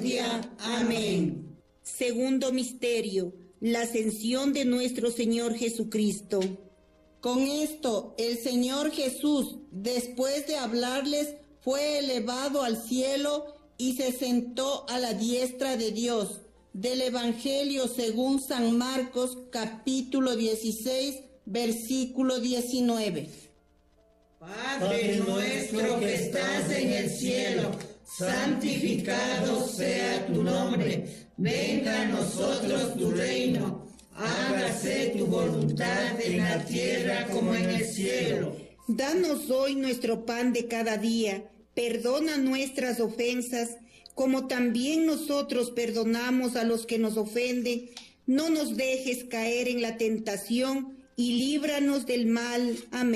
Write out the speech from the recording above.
misericordia. Amén. Segundo misterio, la ascensión de nuestro Señor Jesucristo. Con esto, el Señor Jesús, después de hablarles, fue elevado al cielo y se sentó a la diestra de Dios. Del Evangelio según San Marcos, capítulo 16, versículo 19. Padre nuestro que estás en el cielo, santificado sea tu nombre. Venga a nosotros tu reino. Hágase tu voluntad en la tierra como en el cielo. Danos hoy nuestro pan de cada día. Perdona nuestras ofensas, como también nosotros perdonamos a los que nos ofenden. No nos dejes caer en la tentación y líbranos del mal. Amén.